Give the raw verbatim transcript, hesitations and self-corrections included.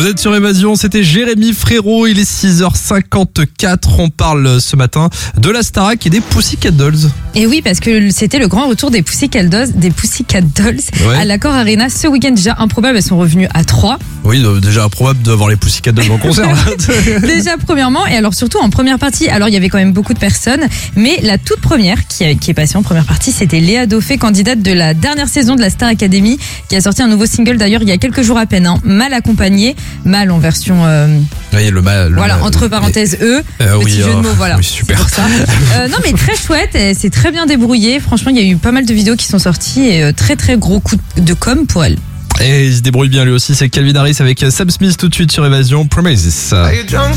êtes sur Évasion, c'était Jérémy Frérot, il est six heures cinquante-quatre. On parle ce matin de la Starac et des Pussycat Dolls. Et oui, parce que c'était le grand retour des Pussycat Dolls, des Pussycat Dolls Ouais. à l'Accor Arena ce week-end. Déjà improbable, elles sont revenues à trois. Oui, euh, déjà improbable de voir les Pussycat Dolls en concert. Déjà premièrement, et alors surtout en première partie. Alors il y avait quand même beaucoup de personnes, mais la toute première qui, a- qui est passée en première partie, c'était Léa Dauphin, candidate de la dernière saison de la Star Academy, qui a sorti un nouveau single d'ailleurs il y a quelques jours à peine, hein, Mal accompagné, mal en version euh, Oui, le mal, le voilà mal- entre parenthèses E, Euh, petit oui, jeu de euh, mots, voilà. oui, super. C'est pour ça. Euh, non mais très chouette, elle s'est très bien débrouillée. Franchement, il y a eu pas mal de vidéos qui sont sorties et euh, très très gros coup de com pour elle. Et il se débrouille bien lui aussi, c'est Calvin Harris avec Sam Smith tout de suite sur Évasion. Promises. Are you drunk